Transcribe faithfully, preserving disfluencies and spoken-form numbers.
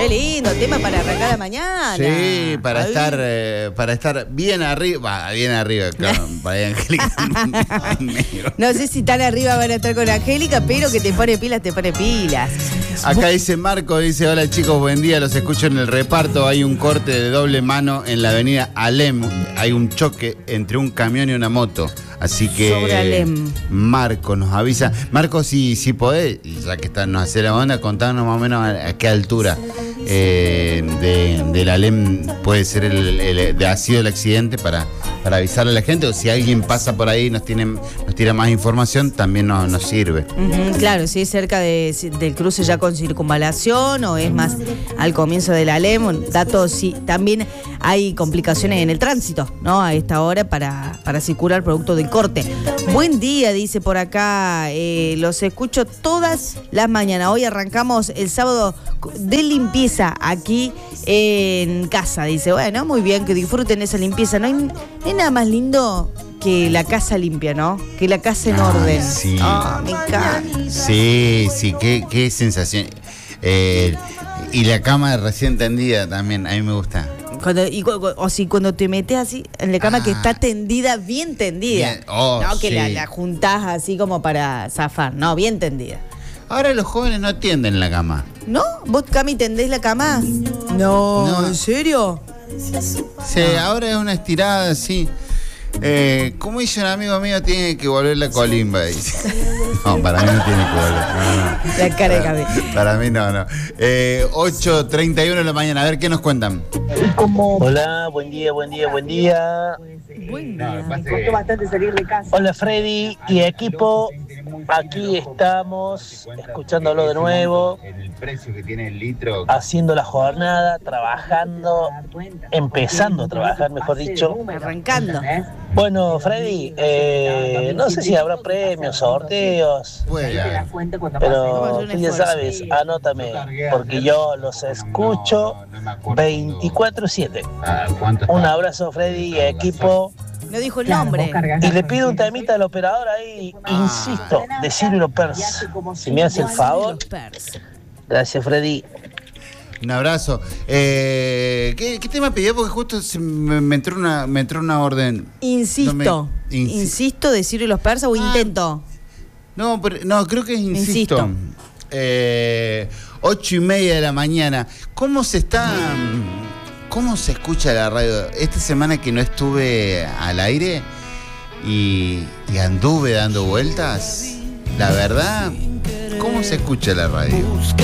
Qué lindo, tema para arrancar la mañana. Sí, para Ay. estar eh, para estar bien arriba, bien arriba, claro, para ir Angélica. No sé si tan arriba van a estar con Angélica, pero que te pone pilas, te pone pilas. Acá dice Marco, dice, hola chicos, buen día, los escucho en el reparto, hay un corte de doble mano en la avenida Alem, hay un choque entre un camión y una moto, así que Sobre Alem. Marco nos avisa. Marco, si, si podés, y ya que está, nos hace la onda, contanos más o menos a, a qué altura eh, de, del Alem puede ser el, el, de, ha sido el accidente para, para avisarle a la gente, o si alguien pasa por ahí y nos, tiene, nos tira más información, también nos, nos sirve. Uh-huh, claro, si es cerca de, del cruce ya con circunvalación o es más al comienzo del Alem, datos, sí, también hay complicaciones en el tránsito, ¿no? A esta hora para, para circular producto del corte. Buen día, dice por acá, eh, los escucho todas las mañanas. Hoy arrancamos el sábado de limpieza aquí en casa, dice. Bueno, muy bien, que disfruten esa limpieza. No hay, no hay nada más lindo que la casa limpia, ¿no? Que la casa en orden. Sí. Ah, me encanta. Sí, sí, qué, qué sensación. Eh, y la cama recién tendida también, a mí me gusta. Cuando, y, o si cuando te metes así en la cama ah, que está tendida, bien tendida. Bien. Oh, no que sí. la, la juntás así como para zafar, no, bien tendida. Ahora los jóvenes no tienden la cama. ¿No? ¿Vos, Cami, tendés la cama? No, No. ¿en serio? Sí, ahora es una estirada así. Eh, como dice un amigo mío, tiene que volver la colimba, dice. No, para mí no tiene que volver. No, no. La cara de Cami. Para, para mí no, no. Eh, ocho treinta y uno de la mañana, a ver qué nos cuentan. Hola, buen día, buen día, buen día. Buen día. Me costó bastante salir de casa. Hola Freddy y equipo, aquí estamos, escuchándolo de nuevo, El precio que tiene el litro. haciendo la jornada, trabajando, empezando a trabajar, mejor dicho. Arrancando. Bueno, Freddy, eh, no sé si habrá premios, sorteos, Juega. pero tú ya sabes, anótame, porque yo los escucho veinticuatro siete. Un abrazo Freddy y equipo. No dijo el nombre. Y le pido un temita al operador ahí, insisto, de Silvio Pers. Si me hace el favor. Gracias, Freddy. Un abrazo. Eh, ¿qué, ¿Qué tema pidió? Porque justo se me, me entró una me entró una orden. Insisto. No me- insi- Insisto, decir los persas o Ah. intento. No, pero- no, creo que es insisto. Insisto. Eh, ocho y media de la mañana. ¿Cómo se está? ¿Cómo se escucha la radio? Esta semana que no estuve al aire y, y anduve dando vueltas, la verdad, ¿cómo se escucha la radio?